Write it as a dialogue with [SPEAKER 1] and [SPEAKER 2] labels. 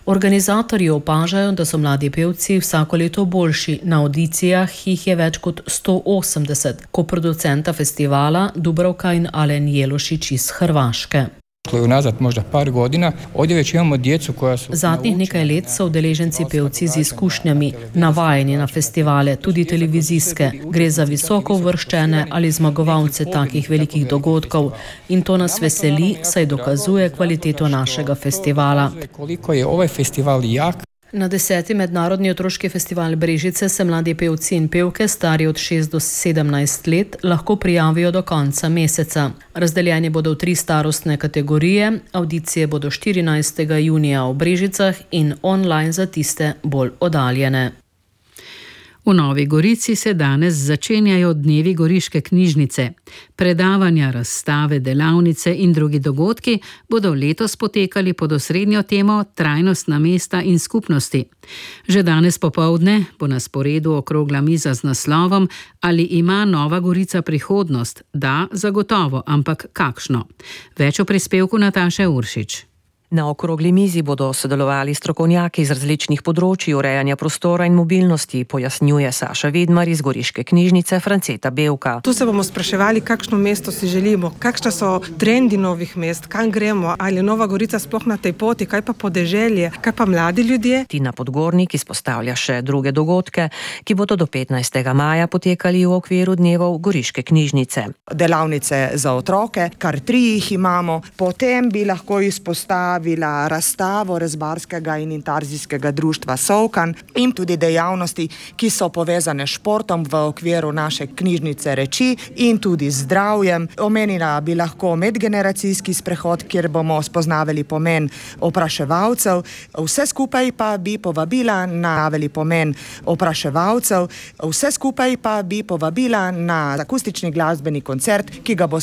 [SPEAKER 1] Organizatorji opažajo, da so mladi pevci vsako leto boljši. Na audicijah jih je več kot 180, koproducenta festivala Dubravka in Alen Jelušić iz Hrvaške.
[SPEAKER 2] Unazad možda par godina, ovdje već imamo djecu koja su...
[SPEAKER 1] Zadnjih nekaj let so udeleženci pevci z izkušnjami, navajeni na festivale, tudi televizijske. Gre za visoko uvrščene ali zmagovalce takih velikih dogodkov. In to nas veseli, saj dokazuje kvaliteto našega festivala.
[SPEAKER 2] Koliko je ovaj festival jak.
[SPEAKER 1] Na 10. mednarodni otroški festival Brežice se mladi pevci in pevke, stari od 6 do 17 let, lahko prijavijo do konca meseca. Razdeljeni bodo v 3 starostne kategorije, audicije bodo 14. junija v Brežicah in online za tiste bolj oddaljene.
[SPEAKER 3] V Novi Gorici se danes začenjajo dnevi Goriške knjižnice. Predavanja, razstave, delavnice in drugi dogodki bodo letos potekali pod osrednjo temo trajnostna mesta in skupnosti. Že danes popoldne bo na sporedu okrogla miza z naslovom Ali ima Nova Gorica prihodnost? Da, zagotovo, ampak kakšno? Več o prispevku Nataše Uršič.
[SPEAKER 4] Na okrogli mizi bodo sodelovali strokovnjaki iz različnih področij urejanja prostora in mobilnosti, pojasnjuje Saša Vidmar iz Goriške knjižnice Franceta Bevka.
[SPEAKER 5] Tu se bomo spraševali, kakšno mesto si želimo, kakšne so trendi novih mest, kam gremo, ali je Nova Gorica sploh na tej poti, kaj pa podeželje, kaj pa mladi ljudje.
[SPEAKER 4] Tina Podgornik izpostavlja še druge dogodke, ki bodo do 15. maja potekali v okviru dnevov Goriške knjižnice.
[SPEAKER 6] Delavnice za otroke, kar 3 jih imamo, potem bi lahko izpostavili razstavo Rezbarskega in Intarzijskega društva Sovkan in tudi dejavnosti, ki so povezane s športom v okviru naše knjižnice Reči in tudi zdravjem. Omenila bi lahko medgeneracijski sprehod, kjer bomo spoznavali pomen opraševalcev. Vse skupaj pa bi povabila na pomen opraševalcev. Vse skupaj pa bi povabila na akustični glasbeni koncert, ki ga bo